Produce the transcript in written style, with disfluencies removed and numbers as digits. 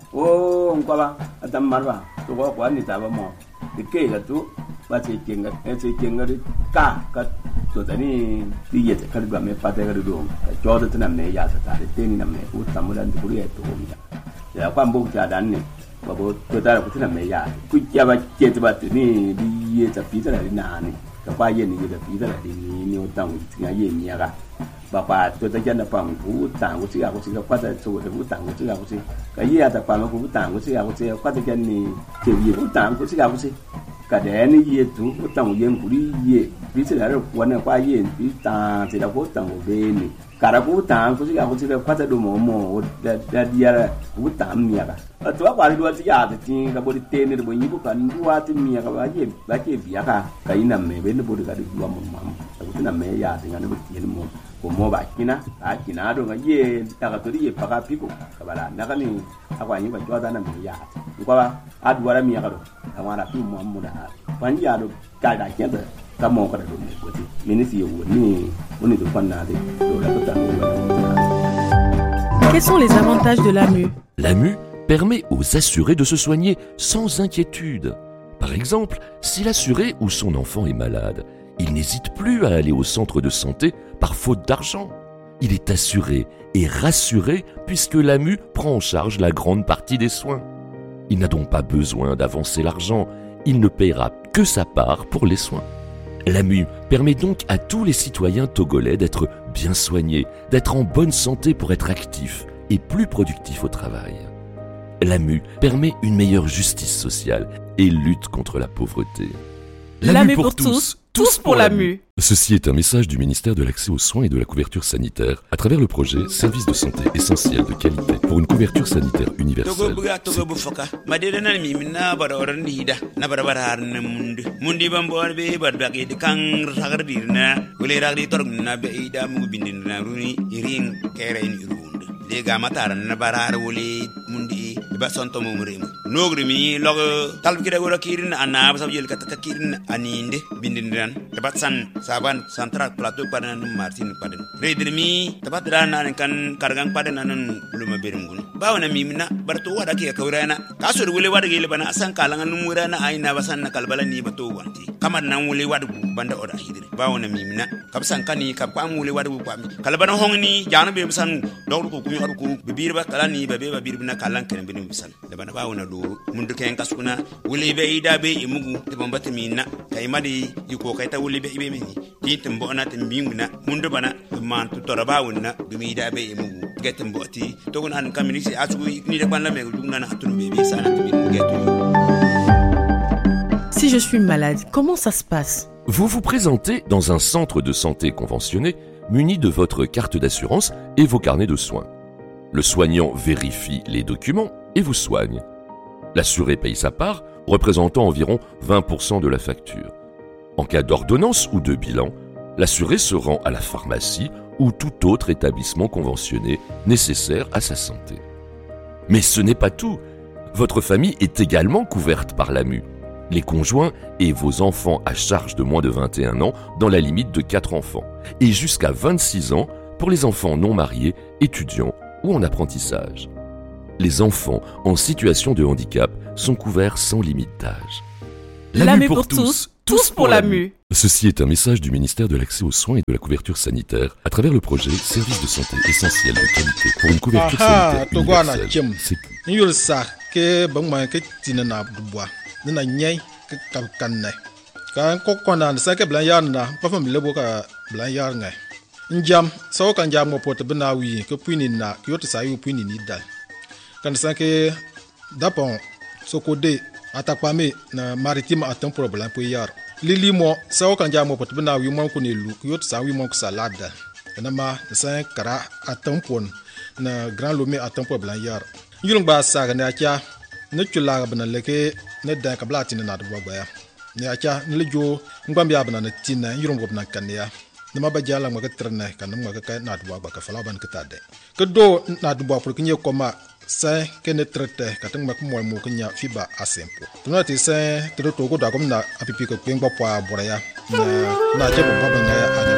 o ngwa adam marwa to ko ni ta ba mo de ke ga to ba ce kenga ka to tani diye ta kalba me pata ga do ka jodo tana me ya ta de teni na me u tamu dan ku ya to mi ya kwa mbo ja dan ne ba bo to ta ku tana me ya ku ya ba ke ta ba ni diye ta pi ta na ni ka kwa ye ni ga pi ta ni o tang ya ye mi ya ga ba pa to ta jana pang ku tang ku si ga kwa ta so de ku tang ku si ga ku si ka ye ta pa ku tang ku si ga ku si kwa ta jan ni ke ye ku tang ku si ga ku si ka de ni ye tu ku tang ye ku ri ye bi se la ro kwa na kwa ye bi ta se la ku tang ku be ni ka ra ku tang ku si ga ku si kwa ta do mo da dia ku tang mi ya ga to kwa ri do ti ya ti ka bo te ni bo ni ku ka ni wa ti mi ya ka ba ke bi ya ka ina me be ni bo ka di wa mo mam ku na me ya ti ga ni bo ti ni mo como ba kina do ngaye ta to ri pa ka piko ka bala na ka ni akwa ni ba jwa da na mi ya ko ba adwara mi ya ka do ta mara fi mu mu da ban ya do ka da ke da ka mo ka do ni ko ti ni si yo ni do na de do la ta ni ba. Quels sont les avantages de l'AMU? L'AMU permet aux assurés de se soigner sans inquiétude. Par exemple, si l'assuré ou son enfant est malade, il n'hésite plus à aller au centre de santé par faute d'argent. Il est assuré et rassuré puisque l'AMU prend en charge la grande partie des soins. Il n'a donc pas besoin d'avancer l'argent, il ne paiera que sa part pour les soins. L'AMU permet donc à tous les citoyens togolais d'être bien soignés, d'être en bonne santé pour être actifs et plus productifs au travail. L'AMU permet une meilleure justice sociale et lutte contre la pauvreté. L'AMU pour tous, tous pour l'AMU. Ceci est un message du ministère de l'Accès aux soins et de la couverture sanitaire à travers le projet Service de santé essentiel de qualité pour une couverture sanitaire universelle. Lega matar na barar wuli mundi ba sonto mumrim nogri mi log talbikira wora kirin ana ba sabjel kata kirin aninde bindindan tabatsan saban central plateau padan martin padan redrimi tabadran nan kan kargang padan nan luma berengun bawana mimna barto wada ke kawrana kasur wuli wada gele bana asan kalangan numurana aina basan na kalbala ni bato wanti kamar nan wuli wada banda oda hidri bawana mimna kapsan kani kapam wuli wada pami kalbana hongni janu be basan dawru ko arku bibirba kalani babe babirna kalan kan bin misal da bana ba wona do mundu ken kasuna wuli be ida be imugu te bambata minna kay madi yiko kay ta wuli be ibe mini titim bona timbinguna mundu bana man tu toraba wonna bimi ida be imugu getem boti to gon an kamini asu ni de ban la me dugna na atun be be sana tibin getu. Si je suis malade, comment ça se passe? Vous vous présentez dans un centre de santé conventionné muni de votre carte d'assurance et vos carnets de soins. Le soignant vérifie les documents et vous soigne. L'assuré paye sa part, représentant environ 20% de la facture. En cas d'ordonnance ou de bilan, l'assuré se rend à la pharmacie ou tout autre établissement conventionné nécessaire à sa santé. Mais ce n'est pas tout. Votre famille est également couverte par l'AMU. Les conjoints et vos enfants à charge de moins de 21 ans dans la limite de 4 enfants et jusqu'à 26 ans pour les enfants non mariés, étudiants ou en apprentissage. Les enfants en situation de handicap sont couverts sans limite d'âge. L'AMU pour tous, tous pour l'AMU. Ceci est un message du ministère de l'Accès aux soins et de la couverture sanitaire à travers le projet Service de santé essentiel de qualité pour une couverture sanitaire universelle. Njam sawo kan jam mopoto bena wi ko puni na kyoto sayu puni ni dal kan sanke dapon sokode atakwame na maritime atom problem po yar lili mo sawo kan jam mopoto bena wi mon ko ne lu kyoto sayu mon ko salada na ma san kara atom pon na grand lomé atom problem yar yulung ba saga na kya ne chula bana leke ne dan kabla tin na do gba ne acha ne lejo ngbam ya bana na tin na yulung bana kan ya nama bajala ngwa katrna kan ngwa ka na duwa ba ka fala ban kitade ke do na duwa pour kinye koma sa kene trete ka tang mak mo mo kinya fiba asempo tuna ti sa to go da kom na apipi ko kwengba po abora ya na je bo ba nga ya